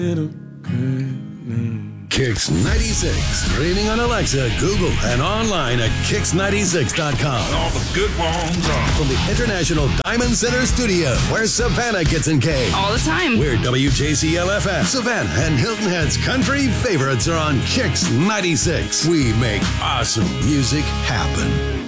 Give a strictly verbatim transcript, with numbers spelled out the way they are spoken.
Kix ninety-six, streaming on Alexa, Google, and online at kix ninety-six dot com. All the good ones are. From the International Diamond Center Studio, where Savannah gets engaged. All the time. We're W J C L F M. Savannah and Hilton Head's country favorites are on Kix ninety-six. We make awesome music happen.